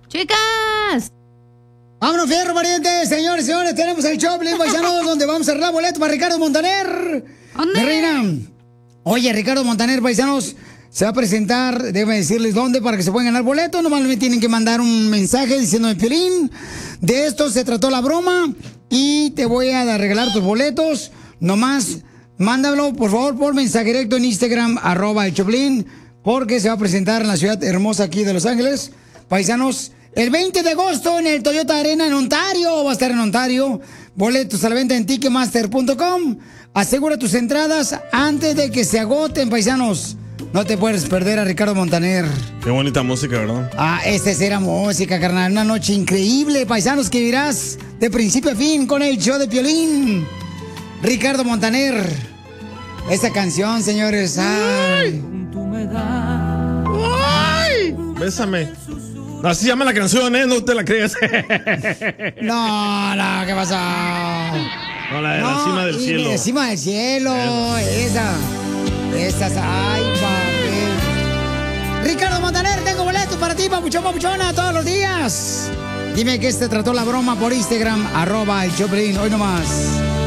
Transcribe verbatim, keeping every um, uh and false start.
¡Chicas! ¡Vámonos, fierro, parientes! Señores, señores, tenemos el Choplin, paisanos, donde vamos a arreglar boleto para Ricardo Montaner. ¿Dónde? Mi reina. Oye, Ricardo Montaner, paisanos, se va a presentar, déjenme decirles dónde para que se puedan ganar boletos. Nomás me tienen que mandar un mensaje diciéndome, Piolín, de esto se trató la broma y te voy a regalar tus boletos. Nomás, mándalo, por favor, por mensaje directo en Instagram, arroba el Choplin, porque se va a presentar en la ciudad hermosa aquí de Los Ángeles. Paisanos, el veinte de agosto en el Toyota Arena en Ontario, va a estar en Ontario. Boletos a la venta en ticketmaster punto com. Asegura tus entradas antes de que se agoten, paisanos. No te puedes perder a Ricardo Montaner. Qué bonita música, ¿verdad? Ah, esta era música, carnal. Una noche increíble, paisanos, que vivirás de principio a fin con el show de Piolín. Ricardo Montaner. Esta canción, señores. Ay. ¡Ay! Bésame. Así llama la canción, ¿eh? No te la creas. No, no, ¿qué pasó? No, la de la No, cima del y cielo. de encima del cielo. Esa. Esas. Ay, papi. Ricardo Montaner, tengo boletos para ti, papuchón, papuchona, todos los días. Dime que este trató la broma por Instagram, arroba el Choplin. Hoy nomás.